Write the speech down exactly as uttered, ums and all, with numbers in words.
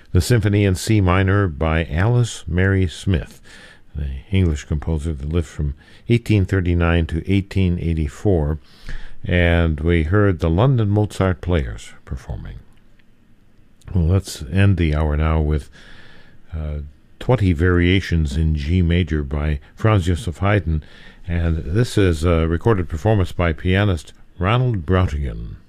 the Symphony in C minor by Alice Mary Smith, the English composer that lived from eighteen thirty-nine to eighteen eighty-four. And we heard the London Mozart Players performing. Well, let's end the hour now with uh, twenty Variations in G Major by Franz Joseph Haydn. And this is a recorded performance by pianist Ronald Brautigan.